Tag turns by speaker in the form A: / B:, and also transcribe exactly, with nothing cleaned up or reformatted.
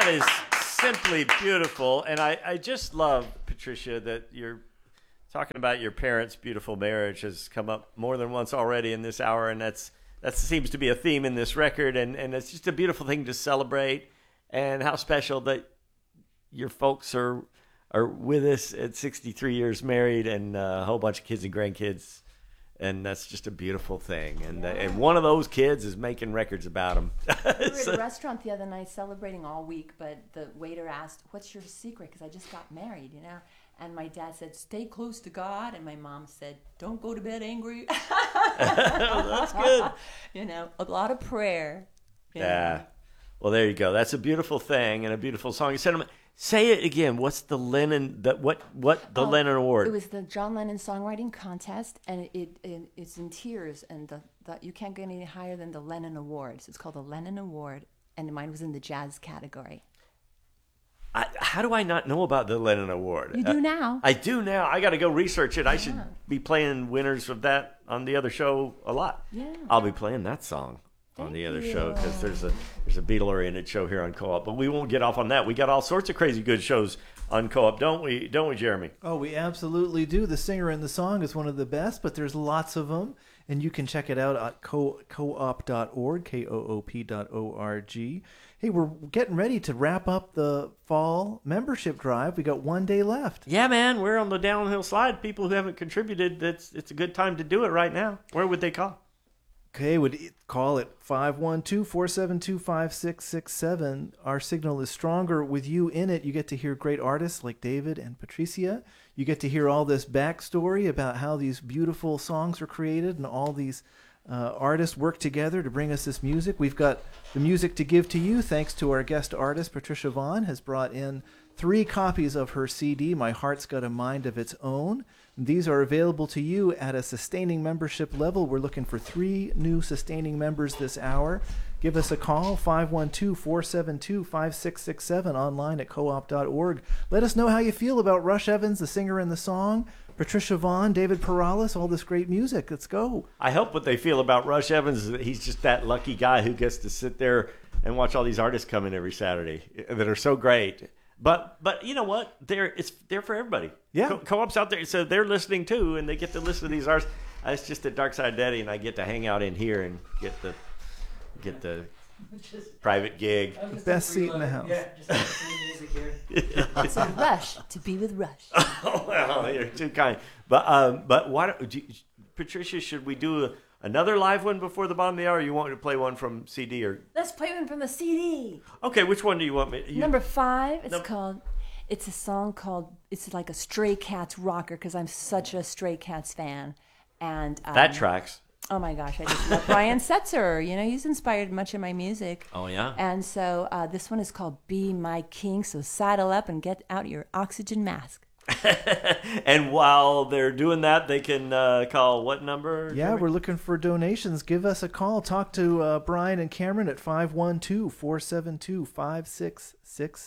A: is simply beautiful. And I, I just love, Patricia, that you're talking about your parents' beautiful marriage has come up more than once already in this hour. And that's that seems to be a theme in this record. And, and it's just a beautiful thing to celebrate. And how special that your folks are are with us at sixty-three years married and uh, a whole bunch of kids and grandkids. And that's just a beautiful thing. And yeah. uh, and one of those kids is making records about them.
B: We were at a restaurant the other night celebrating all week, but the waiter asked, "What's your secret?" Because I just got married, you know. And my dad said, "Stay close to God." And my mom said, "Don't go to bed angry."
A: That's good.
B: You know, a lot of prayer.
A: Yeah.
B: Know.
A: Well, there you go. That's a beautiful thing and a beautiful song. Sentiment. Say it again. What's the Lennon? The, what? What the oh, Lennon Award?
B: It was the John Lennon Songwriting Contest, and it, it, it it's in tiers, and the, the you can't get any higher than the Lennon Award. So it's called the Lennon Award, and mine was in the jazz category.
A: I, how do I not know about the Lennon Award?
B: You do now.
A: I, I do now. I got to go research it. Yeah. I should be playing winners of that on the other show a lot.
B: Yeah.
A: I'll be playing that song.
B: Thank
A: on the other
B: you.
A: show because there's a there's a Beatle-oriented show here on Co-op, but we won't get off on that. We got all sorts of crazy good shows on Co-op, don't we? Don't we, Jeremy?
C: Oh, we absolutely do. The Singer in the Song is one of the best, but there's lots of them, and you can check it out at co- coop dot org, K O O P dot O R G. Hey, we're getting ready to wrap up the fall membership drive. We got one day left.
A: Yeah, man, we're on the downhill slide. People who haven't contributed, that's it's a good time to do it right now. Where would they call?
C: Okay, would call it five one two, four seven two, five six six seven. Our signal is stronger with you in it. You get to hear great artists like David and Patricia. You get to hear all this backstory about how these beautiful songs are created and all these uh, artists work together to bring us this music. We've got the music to give to you thanks to our guest artist, Patricia Vaughn, has brought in three copies of her C D, My Heart's Got a Mind of Its Own. These are available to you at a sustaining membership level. We're looking for three new sustaining members this hour. Give us a call, five one two, four seven two, five six six seven, online at coop dot org. Let us know how you feel about Rush Evans, the singer in the song, Patricia Vaughn, David Perales, all this great music. Let's go.
A: I hope what they feel about Rush Evans is that he's just that lucky guy who gets to sit there and watch all these artists come in every Saturday that are so great. But but you know what? They're it's they're for everybody.
C: Yeah,
A: Co- co-ops out there, so they're listening too, and they get to listen to these artists. Uh, it's just the Dark Side Daddy, and I get to hang out in here and get the get the just, private gig.
C: Best seat in the house.
D: Yeah, just listening to music here.
B: It's a rush to be with Rush.
A: Oh well, you're too kind. But um, but why don't do you, Patricia? Should we do a, another live one before the bottom of the hour? Or you want me to play one from C D or?
B: Let's play one from the C D.
A: Okay, which one do you want me? You...
B: Number five. It's
A: Number...
B: called. It's a song called. It's like a Stray Cats rocker because I'm such a Stray Cats fan, and um,
A: that tracks.
B: Oh my gosh, I just love Brian Setzer. You know, he's inspired much of my music.
A: Oh yeah.
B: And so uh, this one is called "Be My King." So saddle up and get out your oxygen mask.
A: And while they're doing that, they can uh, call what number?
C: Yeah, we're looking for donations. Give us a call. Talk to uh, Brian and Cameron at five one two, four seven two, five six six